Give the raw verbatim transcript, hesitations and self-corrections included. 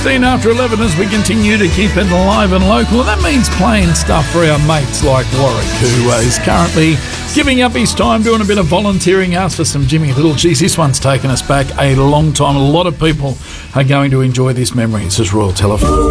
sixteen after eleven as we continue to keep it alive and local, and that means playing stuff for our mates like Warwick, who uh, is currently giving up his time doing a bit of volunteering out for some Jimmy Little. Geez, this one's taken us back a long time. A lot of people are going to enjoy this memory. This is Royal Telephone.